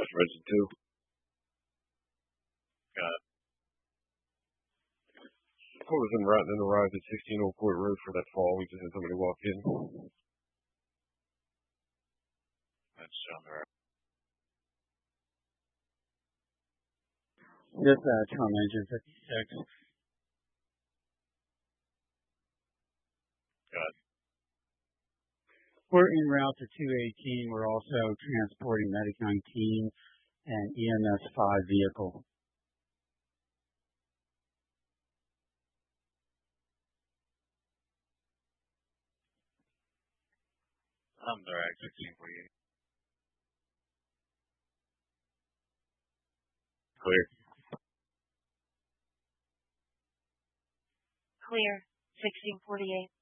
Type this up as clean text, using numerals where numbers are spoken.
Resident 2. Got it. Court was in Rotten and arrived at 16 Old Court Road for that fall. We just had somebody walk in. That's on the right. Dispatch on engine 56. Got it. We're en route to 218. We're also transporting Medic 19 and EMS 5 vehicle. I'm direct 1648. Clear. Clear. 1648.